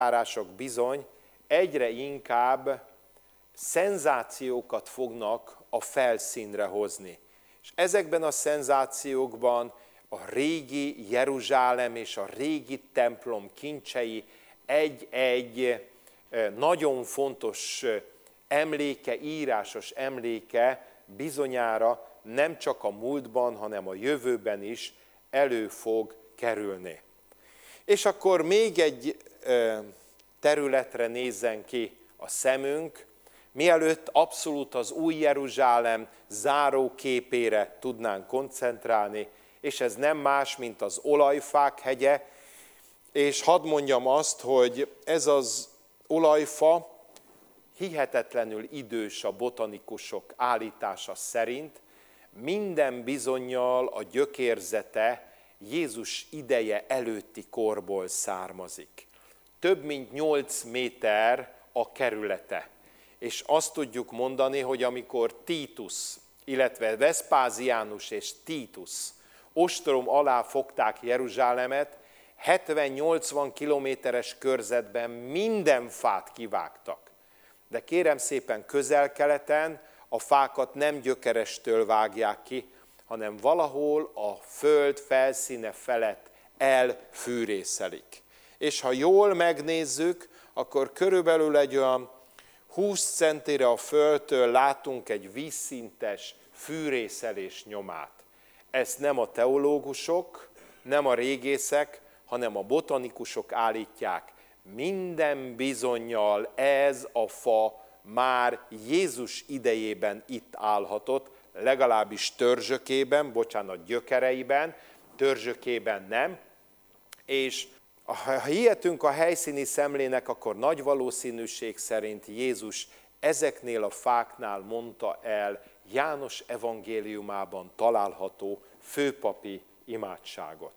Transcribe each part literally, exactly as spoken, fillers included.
időjárások bizony egyre inkább szenzációkat fognak a felszínre hozni. És ezekben a szenzációkban a régi Jeruzsálem és a régi templom kincsei egy-egy nagyon fontos emléke, írásos emléke bizonyára nem csak a múltban, hanem a jövőben is elő fog kerülni. És akkor még egy területre nézzen ki a szemünk, mielőtt abszolút az új Jeruzsálem záró képére tudnánk koncentrálni, és ez nem más, mint az olajfák hegye, és hadd mondjam azt, hogy ez az olajfa hihetetlenül idős a botanikusok állítása szerint, minden bizonnyal a gyökérzete Jézus ideje előtti korból származik. Több mint nyolc méter a kerülete. És azt tudjuk mondani, hogy amikor Titus, illetve Veszpáziánus és Titus ostrom alá fogták Jeruzsálemet, hetven-nyolcvan kilométeres körzetben minden fát kivágtak. De kérem szépen, Közel-Keleten a fákat nem gyökerestől vágják ki, hanem valahol a föld felszíne felett elfűrészelik. És ha jól megnézzük, akkor körülbelül egy olyan húsz centire a földtől látunk egy vízszintes fűrészelés nyomát. Ezt nem a teológusok, nem a régészek, hanem a botanikusok állítják. Minden bizonnyal ez a fa már Jézus idejében itt állhatott, legalábbis törzsökében, bocsánat, gyökereiben, törzsökében nem. És ha hihetünk a helyszíni szemlének, akkor nagy valószínűség szerint Jézus ezeknél a fáknál mondta el János evangéliumában található főpapi imádságot.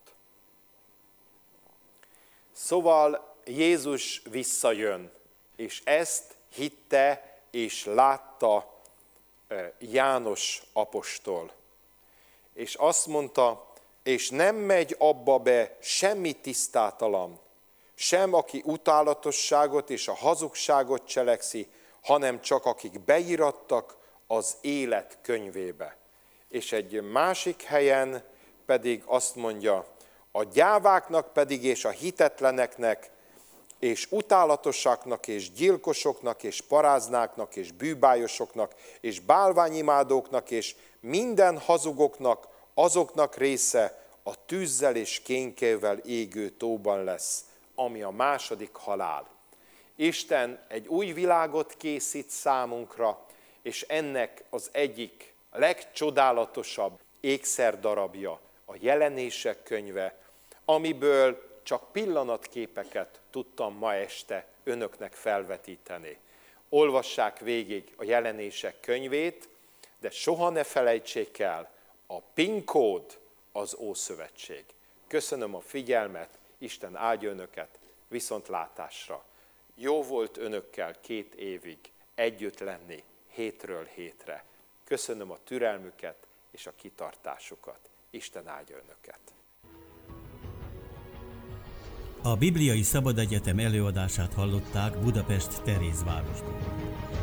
Szóval Jézus visszajön, és ezt hitte és látta János apostol. És azt mondta, és nem megy abba be semmi tisztátalan, sem aki utálatosságot és a hazugságot cselekszi, hanem csak akik beirattak az élet könyvébe. És egy másik helyen pedig azt mondja, a gyáváknak pedig és a hitetleneknek, és utálatosaknak, és gyilkosoknak, és paráznáknak, és bűbájosoknak, és bálványimádóknak, és minden hazugoknak, azoknak része a tűzzel és kénkével égő tóban lesz, ami a második halál. Isten egy új világot készít számunkra, és ennek az egyik legcsodálatosabb ékszerdarabja a Jelenések könyve, amiből csak pillanatképeket tudtam ma este önöknek felvetíteni. Olvassák végig a Jelenések könyvét, de soha ne felejtsék el, a PIN kód az Ószövetség. Köszönöm a figyelmet, Isten áldja önöket, viszontlátásra. Jó volt önökkel két évig együtt lenni, hétről hétre. Köszönöm a türelmüket és a kitartásukat. Isten áldja önöket. A Bibliai Szabadegyetem előadását hallották Budapest Terézvárosból.